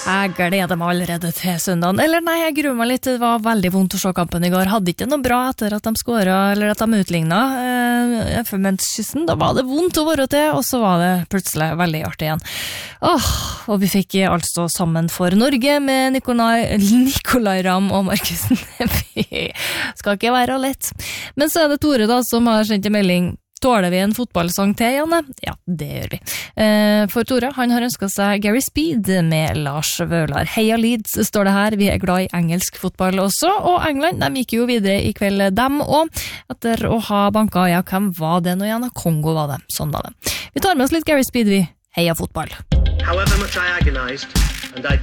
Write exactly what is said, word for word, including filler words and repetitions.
Jeg gleder meg allerede til søndagen. Eller nei, jeg gruer meg litt. Det var veldig vondt å se kampen i går. Hadde ikke noe bra etter at de skåret, eller at de utlignet. Eh, for menskyssen, da var det vondt å være til, og så var det plutselig veldig artig igjen. Åh, og vi fikk altså sammen for Norge med Nikolai, Nikolai Ramm og Markusen. Skal ikke være lett. Men så er det Tore da, som har sendt en melding. Tåler vi en fotballsang til, Janne? Ja, det gjør vi. Eh, for Tore, han har ønsket seg Gary Speed med Lars Vølar. Heia Leeds, står det her. Vi er glad i engelsk fotball også, og England, de gikk jo videre i kveld, dem, og etter å ha banket, ja, hvem var det nå igjen? Kongo var det, sånn var det. Vi tar med oss litt Gary Speed, vi. Heia fotball. However much I agonized, and I